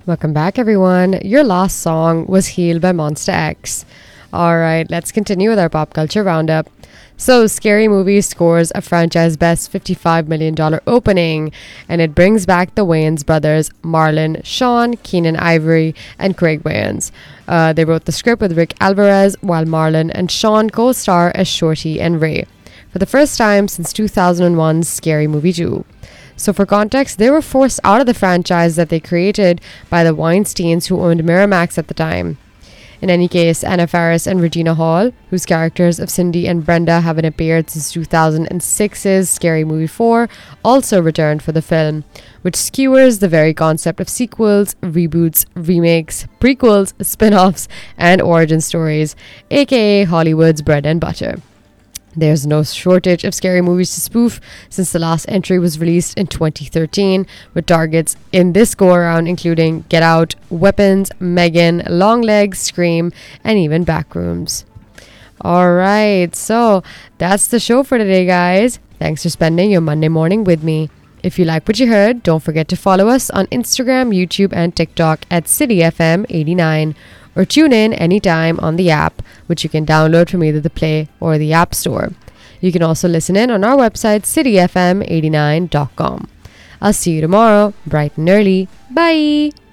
Welcome back, everyone. Your last song was Healed by Monster X. Alright, let's continue with our pop culture roundup. So, Scary Movie scores a franchise best $55 million opening, and it brings back the Wayans brothers, Marlon, Sean, Keenan Ivory, and Craig Wayans. They wrote the script with Rick Alvarez, while Marlon and Sean co-star as Shorty and Ray, for the first time since 2001's Scary Movie 2. So for context, they were forced out of the franchise that they created by the Weinsteins, who owned Miramax at the time. In any case, Anna Faris and Regina Hall, whose characters of Cindy and Brenda haven't appeared since 2006's Scary Movie 4, also returned for the film, which skewers the very concept of sequels, reboots, remakes, prequels, spin-offs, and origin stories, aka Hollywood's bread and butter. There's no shortage of scary movies to spoof since the last entry was released in 2013, with targets in this go-around including Get Out, Weapons, Megan, Longlegs, Scream, and even Backrooms. Alright, so that's the show for today, guys. Thanks for spending your Monday morning with me. If you like what you heard, don't forget to follow us on Instagram, YouTube, and TikTok at CityFM89. Or tune in anytime on the app, which you can download from either the Play or the App Store. You can also listen in on our website, cityfm89.com. I'll see you tomorrow, bright and early. Bye!